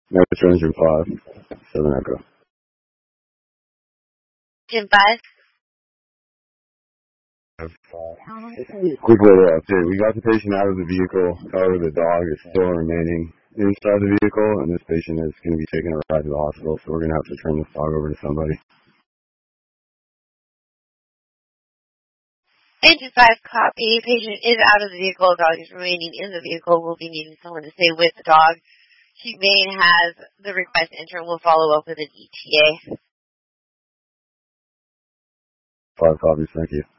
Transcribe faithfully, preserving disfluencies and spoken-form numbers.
Metro Engine five, seven Echo. Engine five? Quick weather update. We got the patient out of the vehicle. However, the dog is still remaining inside the vehicle, and this patient is going to be taking a ride to the hospital, so we're going to have to turn this dog over to somebody. Engine five, copy. Patient is out of the vehicle. Dog is remaining in the vehicle. We'll be needing someone to stay with the dog. Chief Main has the request entered and will follow up with an E T A. Five copies, thank you.